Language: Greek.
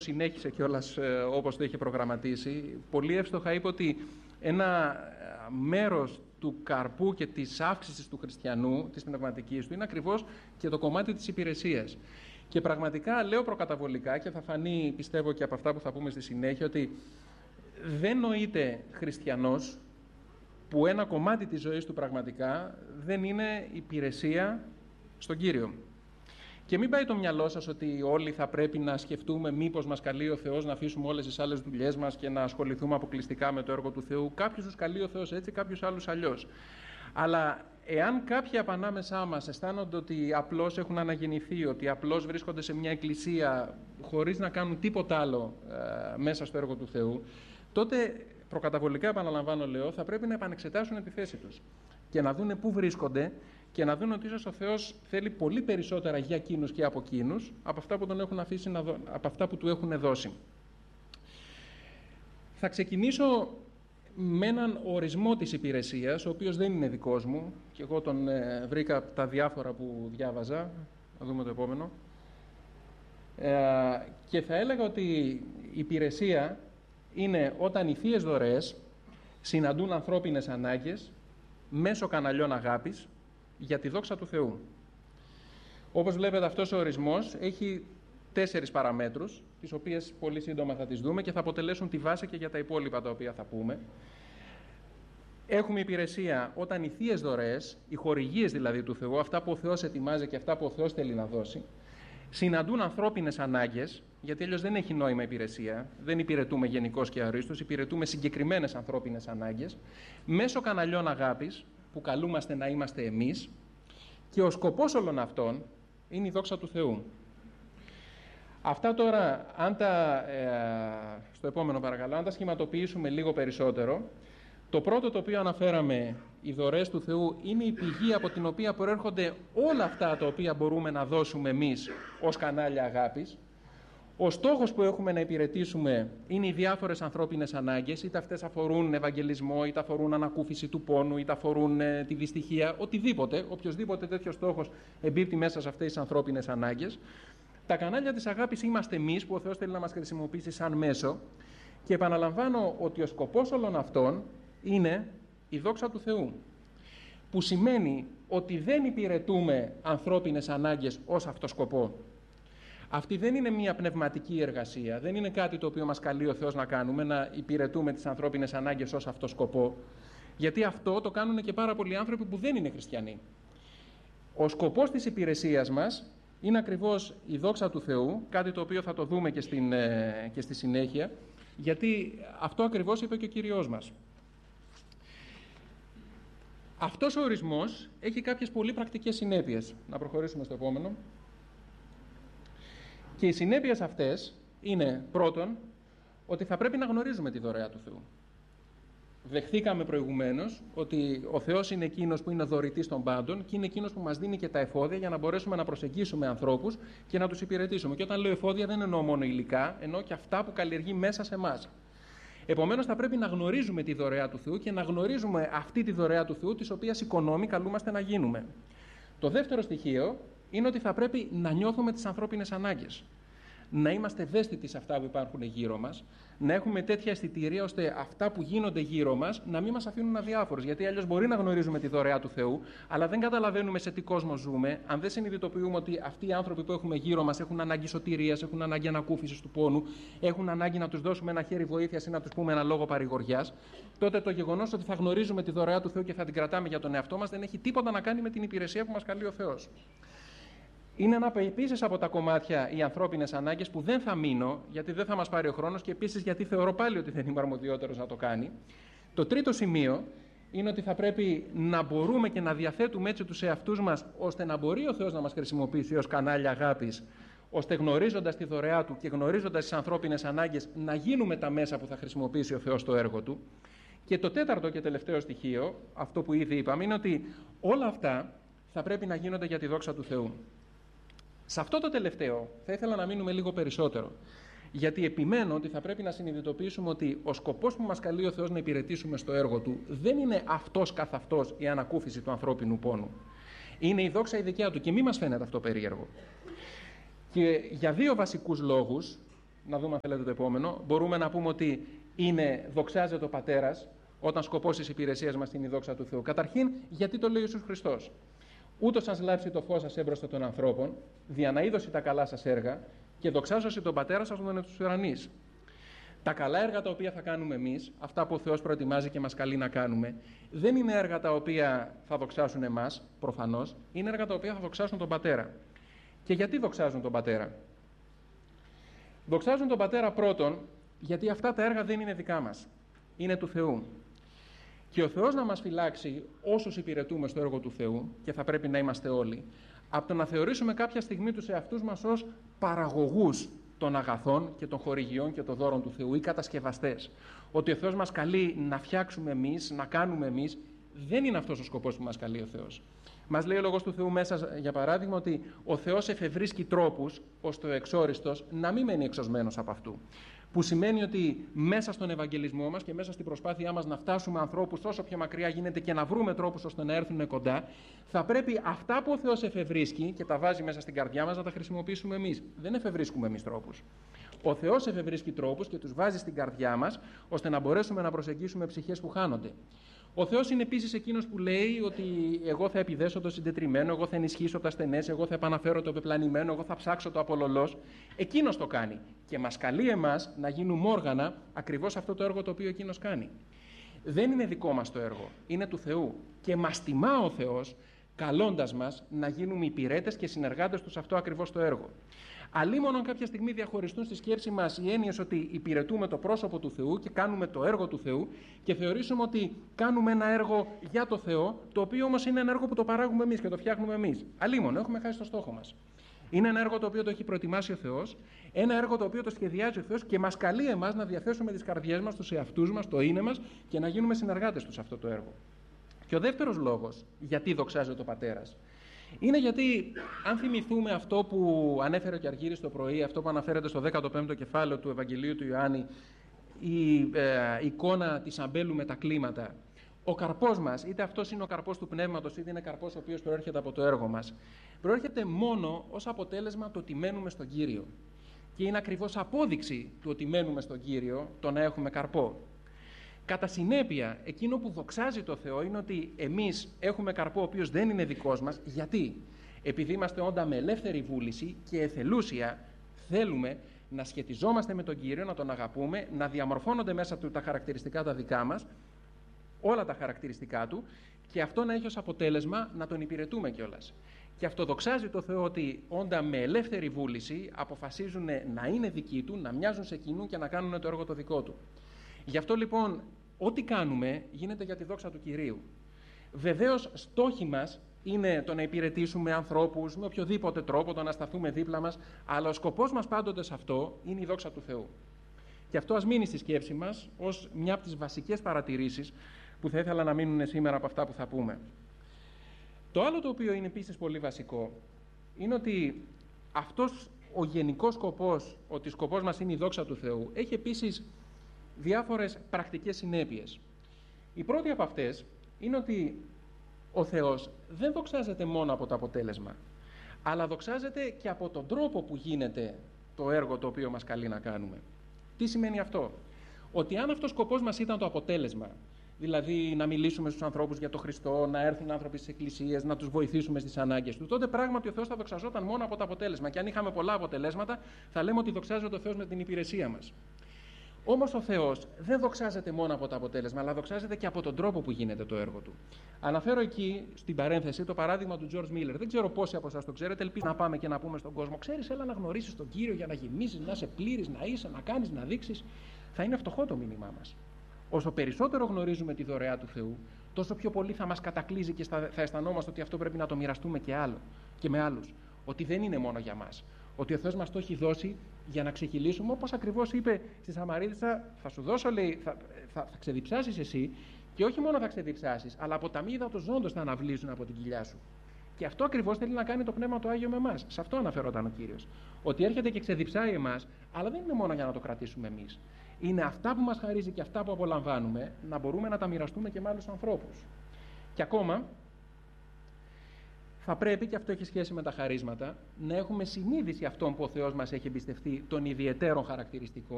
συνέχισε κιόλας όπως το είχε προγραμματίσει. Πολύ εύστοχα είπε ότι ένα μέρος του καρπού και της αύξησης του χριστιανού, της πνευματικής του, είναι ακριβώς και το κομμάτι της υπηρεσίας. Και πραγματικά λέω προκαταβολικά, και θα φανεί πιστεύω και από αυτά που θα πούμε στη συνέχεια, ότι δεν νοείται χριστιανός που ένα κομμάτι της ζωής του πραγματικά δεν είναι υπηρεσία στον Κύριο. Και μην πάει το μυαλό σας ότι όλοι θα πρέπει να σκεφτούμε μήπως μας καλεί ο Θεός να αφήσουμε όλες τις άλλες δουλειές μας και να ασχοληθούμε αποκλειστικά με το έργο του Θεού. Κάποιους τους καλεί ο Θεός έτσι, κάποιους άλλους αλλιώς. Αλλά εάν κάποιοι από ανάμεσά μας αισθάνονται ότι απλώς έχουν αναγεννηθεί, ότι απλώς βρίσκονται σε μια εκκλησία χωρίς να κάνουν τίποτα άλλο μέσα στο έργο του Θεού, τότε προκαταβολικά, επαναλαμβάνω λέω, θα πρέπει να επανεξετάσουν τη θέση τους και να δούνε πού βρίσκονται και να δουν ότι ίσως ο Θεός θέλει πολύ περισσότερα για εκείνους και από εκείνους από αυτά που τον έχουν αφήσει από αυτά που του έχουν δώσει. Θα ξεκινήσω με έναν ορισμό της υπηρεσίας, ο οποίος δεν είναι δικός μου και εγώ τον βρήκα από τα διάφορα που διάβαζα. Να δούμε το επόμενο. Και θα έλεγα ότι η υπηρεσία είναι όταν οι θείες δωρεές συναντούν ανθρώπινες ανάγκες μέσω καναλιών αγάπης για τη δόξα του Θεού. Όπως βλέπετε, αυτός ο ορισμός έχει 4 παραμέτρους, τις οποίες πολύ σύντομα θα τις δούμε και θα αποτελέσουν τη βάση και για τα υπόλοιπα τα οποία θα πούμε. Έχουμε υπηρεσία όταν οι θείες δωρεές, οι χορηγίες δηλαδή του Θεού, αυτά που ο Θεός ετοιμάζει και αυτά που ο Θεός θέλει να δώσει, συναντούν ανθρώπινες ανάγκες, γιατί αλλιώς δεν έχει νόημα υπηρεσία, δεν υπηρετούμε γενικώς και αρίστως, υπηρετούμε συγκεκριμένες ανθρώπινες ανάγκες, μέσω καναλιών αγάπης, που καλούμαστε να είμαστε εμείς, και ο σκοπός όλων αυτών είναι η δόξα του Θεού. Αυτά τώρα, στο επόμενο παρακαλώ, αν τα σχηματοποιήσουμε λίγο περισσότερο, το πρώτο το οποίο αναφέραμε, οι δωρεές του Θεού, είναι η πηγή από την οποία προέρχονται όλα αυτά τα οποία μπορούμε να δώσουμε εμείς ως κανάλια αγάπης. Ο στόχος που έχουμε να υπηρετήσουμε είναι οι διάφορες ανθρώπινες ανάγκες, είτε αυτές αφορούν ευαγγελισμό, είτε αφορούν ανακούφιση του πόνου, είτε αφορούν τη δυστυχία, οτιδήποτε, οποιοσδήποτε τέτοιο στόχος εμπίπτει μέσα σε αυτές τις ανθρώπινες ανάγκες. Τα κανάλια της αγάπης είμαστε εμείς, που ο Θεός θέλει να μας χρησιμοποιήσει σαν μέσο, και επαναλαμβάνω ότι ο σκοπός όλων αυτών είναι η δόξα του Θεού, που σημαίνει ότι δεν υπηρετούμε ανθρώπινες ανάγκες ως αυτό σκοπό. Αυτή δεν είναι μια πνευματική εργασία, δεν είναι κάτι το οποίο μας καλεί ο Θεός να κάνουμε, να υπηρετούμε τις ανθρώπινες ανάγκες ως αυτό σκοπό, γιατί αυτό το κάνουν και πάρα πολλοί άνθρωποι που δεν είναι χριστιανοί. Ο σκοπός της υπηρεσίας μας είναι ακριβώς η δόξα του Θεού, κάτι το οποίο θα το δούμε και στη συνέχεια, γιατί αυτό ακριβώς είπε και ο Κύριος μας. Αυτός ο ορισμός έχει κάποιες πολύ πρακτικές συνέπειες. Να προχωρήσουμε στο επόμενο. Και οι συνέπειες αυτές είναι, πρώτον, ότι θα πρέπει να γνωρίζουμε τη δωρεά του Θεού. Δεχθήκαμε προηγουμένως ότι ο Θεός είναι εκείνος που είναι δωρητής των πάντων και είναι εκείνος που μας δίνει και τα εφόδια για να μπορέσουμε να προσεγγίσουμε ανθρώπους και να τους υπηρετήσουμε. Και όταν λέω εφόδια δεν εννοώ μόνο υλικά, εννοώ και αυτά που καλλιεργεί μέσα σε εμάς. Επομένως, θα πρέπει να γνωρίζουμε τη δωρεά του Θεού και να γνωρίζουμε αυτή τη δωρεά του Θεού, της οποίας οικονόμοι καλούμαστε να γίνουμε. Το δεύτερο στοιχείο είναι ότι θα πρέπει να νιώθουμε τις ανθρώπινες ανάγκες. Να είμαστε ευαίσθητοι σε αυτά που υπάρχουν γύρω μας, να έχουμε τέτοια αισθητηρία ώστε αυτά που γίνονται γύρω μας να μην μας αφήνουν αδιάφορους. Γιατί αλλιώς μπορεί να γνωρίζουμε τη δωρεά του Θεού, αλλά δεν καταλαβαίνουμε σε τι κόσμο ζούμε, αν δεν συνειδητοποιούμε ότι αυτοί οι άνθρωποι που έχουμε γύρω μας έχουν ανάγκη σωτηρίας, έχουν ανάγκη ανακούφισης του πόνου, έχουν ανάγκη να τους δώσουμε ένα χέρι βοήθειας ή να τους πούμε ένα λόγο παρηγοριάς, τότε το γεγονός ότι θα γνωρίζουμε τη δωρεά του Θεού και θα την κρατάμε για τον εαυτό μας δεν έχει τίποτα να κάνει με την υπηρεσία που μας καλεί ο Θεός. Είναι επίσης από τα κομμάτια οι ανθρώπινες ανάγκες που δεν θα μείνω, γιατί δεν θα μας πάρει ο χρόνος και επίσης γιατί θεωρώ πάλι ότι δεν είμαι αρμοδιότερος να το κάνει. Το τρίτο σημείο είναι ότι θα πρέπει να μπορούμε και να διαθέτουμε έτσι τους εαυτούς μας, ώστε να μπορεί ο Θεός να μας χρησιμοποιήσει ως κανάλια αγάπης, ώστε γνωρίζοντας τη δωρεά Του και γνωρίζοντας τις ανθρώπινες ανάγκες να γίνουμε τα μέσα που θα χρησιμοποιήσει ο Θεός στο έργο Του. Και το τέταρτο και τελευταίο στοιχείο, αυτό που ήδη είπαμε, είναι ότι όλα αυτά θα πρέπει να γίνονται για τη δόξα του Θεού. Σε αυτό το τελευταίο θα ήθελα να μείνουμε λίγο περισσότερο, γιατί επιμένω ότι θα πρέπει να συνειδητοποιήσουμε ότι ο σκοπός που μας καλεί ο Θεός να υπηρετήσουμε στο έργο Του δεν είναι αυτός καθ' αυτός η ανακούφιση του ανθρώπινου πόνου. Είναι η δόξα η δικιά Του και μη μας φαίνεται αυτό περίεργο. Και για δύο βασικούς λόγους να δούμε αν θέλετε το επόμενο. Μπορούμε να πούμε ότι είναι δοξάζεται ο Πατέρας, όταν σκοπός της υπηρεσίας μας είναι η δόξα του Θεού. Καταρχήν, γιατί το λέει ο Ιησούς Χριστός. Ούτως σας λάψει το φως σας έμπροστα των ανθρώπων, δια να είδωση τα καλά σας έργα και δοξάζωση τον Πατέρα σας των τους ουρανείς. Τα καλά έργα τα οποία θα κάνουμε εμείς, αυτά που ο Θεός προετοιμάζει και μας καλεί να κάνουμε, δεν είναι έργα τα οποία θα δοξάσουν εμάς, προφανώς, είναι έργα τα οποία θα δοξάσουν τον Πατέρα. Και γιατί δοξάζουν τον Πατέρα? Δοξάζουν τον Πατέρα πρώτον, γιατί αυτά τα έργα δεν είναι δικά μας, είναι του Θεού. Και ο Θεός να μας φυλάξει όσους υπηρετούμε στο έργο του Θεού, και θα πρέπει να είμαστε όλοι, από το να θεωρήσουμε κάποια στιγμή τους εαυτούς μας ως παραγωγούς των αγαθών και των χορηγιών και των δώρων του Θεού ή κατασκευαστές. Ότι ο Θεός μας καλεί να φτιάξουμε εμείς, να κάνουμε εμείς, δεν είναι αυτός ο σκοπός που μας καλεί ο Θεός. Μας λέει ο Λόγος του Θεού μέσα, για παράδειγμα, ότι ο Θεός εφευρίσκει τρόπους ώστε ο εξόριστος να μην μένει εξωσμένος από αυτού. Που σημαίνει ότι μέσα στον Ευαγγελισμό μας και μέσα στην προσπάθειά μας να φτάσουμε ανθρώπους όσο πιο μακριά γίνεται και να βρούμε τρόπους ώστε να έρθουν κοντά, θα πρέπει αυτά που ο Θεός εφευρίσκει και τα βάζει μέσα στην καρδιά μας να τα χρησιμοποιήσουμε εμείς. Δεν εφευρίσκουμε εμείς τρόπους. Ο Θεός εφευρίσκει τρόπους και τους βάζει στην καρδιά μας ώστε να μπορέσουμε να προσεγγίσουμε ψυχές που χάνονται. Ο Θεός είναι επίσης εκείνος που λέει ότι εγώ θα επιδέσω το συντετριμμένο, εγώ θα ενισχύσω τα στενές, εγώ θα επαναφέρω το πεπλανημένο, εγώ θα ψάξω το απολωλός. Εκείνος το κάνει και μας καλεί εμάς να γίνουμε όργανα ακριβώς αυτό το έργο το οποίο εκείνος κάνει. Δεν είναι δικό μας το έργο, είναι του Θεού και μας τιμά ο Θεός καλώντας μας να γίνουμε υπηρέτες και συνεργάτες του σε αυτό ακριβώς το έργο. Αλλήμωνον κάποια στιγμή διαχωριστούν στη σκέψη μας οι έννοιες ότι υπηρετούμε το πρόσωπο του Θεού και κάνουμε το έργο του Θεού και θεωρήσουμε ότι κάνουμε ένα έργο για το Θεό, το οποίο όμως είναι ένα έργο που το παράγουμε εμείς και το φτιάχνουμε εμείς. Αλλήμον, έχουμε χάσει το στόχο μας. Είναι ένα έργο το οποίο το έχει προετοιμάσει ο Θεός, ένα έργο το οποίο το σχεδιάζει ο Θεός και μας καλεί εμάς να διαθέσουμε τις καρδιές μας, τους εαυτούς μας, το είναι μας και να γίνουμε συνεργάτες του σε αυτό το έργο. Και ο δεύτερος λόγος γιατί δοξάζεται ο Πατέρας είναι γιατί, αν θυμηθούμε αυτό που ανέφερε και ο Αργύρης το πρωί, αυτό που αναφέρεται στο 15ο κεφάλαιο του Ευαγγελίου του Ιωάννη, η εικόνα της αμπέλου με τα κλίματα, ο καρπός μας, είτε αυτός είναι ο καρπός του πνεύματος, είτε είναι καρπός ο οποίος προέρχεται από το έργο μας, προέρχεται μόνο ως αποτέλεσμα το ότι μένουμε στον Κύριο. Και είναι ακριβώς απόδειξη του ότι μένουμε στον Κύριο το να έχουμε καρπό. Κατά συνέπεια, εκείνο που δοξάζει το Θεό είναι ότι εμείς έχουμε καρπό ο οποίος δεν είναι δικός μας. Γιατί? Επειδή είμαστε όντα με ελεύθερη βούληση και εθελούσια θέλουμε να σχετιζόμαστε με τον Κύριο, να τον αγαπούμε, να διαμορφώνονται μέσα του τα χαρακτηριστικά τα δικά μας, όλα τα χαρακτηριστικά του, και αυτό να έχει ως αποτέλεσμα να τον υπηρετούμε κιόλας. Και αυτό δοξάζει το Θεό ότι όντα με ελεύθερη βούληση αποφασίζουν να είναι δικοί του, να μοιάζουν σε εκείνου και να κάνουν το έργο το δικό του. Γι' αυτό λοιπόν ό,τι κάνουμε γίνεται για τη δόξα του Κυρίου. Βεβαίως στόχοι μας είναι το να υπηρετήσουμε ανθρώπους με οποιοδήποτε τρόπο, το να σταθούμε δίπλα μας, αλλά ο σκοπός μας πάντοτε σε αυτό είναι η δόξα του Θεού. Και αυτό ας μείνει στη σκέψη μας ως μια από τις βασικές παρατηρήσεις που θα ήθελα να μείνουν σήμερα από αυτά που θα πούμε. Το άλλο το οποίο είναι επίσης πολύ βασικό είναι ότι αυτός ο γενικός σκοπός, ότι σκοπός μας είναι η δόξα του Θεού, έχει επίσης διάφορες πρακτικές συνέπειες. Η πρώτη από αυτές είναι ότι ο Θεός δεν δοξάζεται μόνο από το αποτέλεσμα, αλλά δοξάζεται και από τον τρόπο που γίνεται το έργο το οποίο μας καλεί να κάνουμε. Τι σημαίνει αυτό? Ότι αν αυτός ο σκοπός μας ήταν το αποτέλεσμα, δηλαδή να μιλήσουμε στους ανθρώπους για τον Χριστό, να έρθουν άνθρωποι στις εκκλησίες, να τους βοηθήσουμε στις ανάγκες του, τότε πράγματι ο Θεός θα δοξαζόταν μόνο από το αποτέλεσμα. Και αν είχαμε πολλά αποτελέσματα, θα λέμε ότι δοξάζεται ο Θεός με την υπηρεσία μας. Όμως ο Θεός δεν δοξάζεται μόνο από το αποτέλεσμα, αλλά δοξάζεται και από τον τρόπο που γίνεται το έργο του. Αναφέρω εκεί στην παρένθεση το παράδειγμα του George Miller. Δεν ξέρω πόσοι από εσάς το ξέρετε, ελπίζω να πάμε και να πούμε στον κόσμο: ξέρεις, έλα να γνωρίσεις τον Κύριο για να γεμίσεις, να είσαι πλήρης, να είσαι, να κάνεις, να δείξεις. Θα είναι φτωχό το μήνυμά μας. Όσο περισσότερο γνωρίζουμε τη δωρεά του Θεού, τόσο πιο πολύ θα μας κατακλείζει και θα αισθανόμαστε ότι αυτό πρέπει να το μοιραστούμε και με άλλους. Ότι δεν είναι μόνο για μας. Ότι ο Θεός μας το έχει δώσει για να ξεχυλήσουμε, όπως ακριβώς είπε στη Σαμαρίτισσα: θα σου δώσω, λέει, θα ξεδιψάσεις εσύ, και όχι μόνο θα ξεδιψάσεις, αλλά από τα μη υδατοζώντος θα αναβλύσουν από την κοιλιά σου. Και αυτό ακριβώς θέλει να κάνει το Πνεύμα το Άγιο με εμάς. Σε αυτό αναφερόταν ο Κύριος. Ότι έρχεται και ξεδιψάει εμάς, αλλά δεν είναι μόνο για να το κρατήσουμε εμείς. Είναι αυτά που μας χαρίζει και αυτά που απολαμβάνουμε, να μπορούμε να τα μοιραστούμε και με άλλους ανθρώπους. Και ακόμα, θα πρέπει, και αυτό έχει σχέση με τα χαρίσματα, να έχουμε συνείδηση αυτών που ο Θεός μας έχει εμπιστευτεί των ιδιαιτέρων χαρακτηριστικών